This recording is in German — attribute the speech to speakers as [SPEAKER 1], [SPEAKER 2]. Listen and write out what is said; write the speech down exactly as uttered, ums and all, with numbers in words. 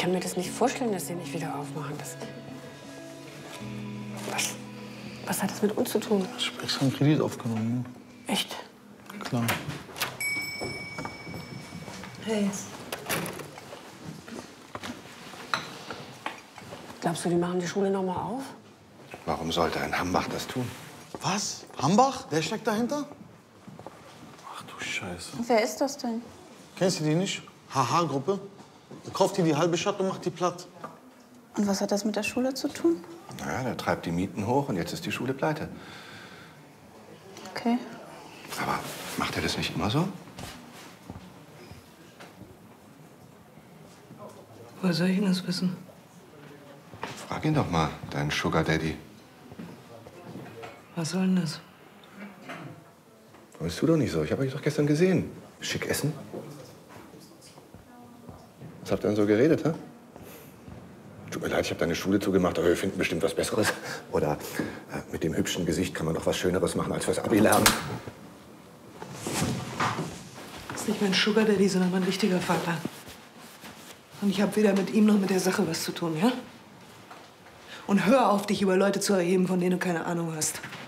[SPEAKER 1] kann mir das nicht vorstellen, dass sie nicht wieder aufmachen. Das was, was hat das mit uns zu tun?
[SPEAKER 2] Ich habe extra einen Kredit aufgenommen. Ne?
[SPEAKER 1] Echt?
[SPEAKER 2] Klar.
[SPEAKER 1] Hey. Glaubst du, die machen die Schule noch mal auf?
[SPEAKER 3] Warum sollte ein Hambach das tun?
[SPEAKER 2] Was? Hambach? Der steckt dahinter? Ach du Scheiße.
[SPEAKER 4] Wer ist das denn?
[SPEAKER 2] Kennst du die nicht? H H-Gruppe. Der kauft dir die halbe Stadt und macht die platt.
[SPEAKER 4] Und was hat das mit der Schule zu tun?
[SPEAKER 3] Naja, der treibt die Mieten hoch und jetzt ist die Schule pleite.
[SPEAKER 4] Okay.
[SPEAKER 3] Aber macht er das nicht immer so?
[SPEAKER 1] Woher soll ich denn das wissen?
[SPEAKER 3] Frag ihn doch mal, deinen Sugar Daddy.
[SPEAKER 1] Was soll denn das?
[SPEAKER 3] Aber tu doch nicht so. Ich habe euch doch gestern gesehen. Schick essen. Was habt ihr denn so geredet, hä? Tut mir leid, ich habe deine Schule zugemacht, aber wir finden bestimmt was Besseres. Oder äh, mit dem hübschen Gesicht kann man doch was Schöneres machen, als fürs Abi lernen.
[SPEAKER 1] Das ist nicht mein Sugar Daddy, sondern mein richtiger Vater. Und ich habe weder mit ihm noch mit der Sache was zu tun, ja? Und hör auf, dich über Leute zu erheben, von denen du keine Ahnung hast.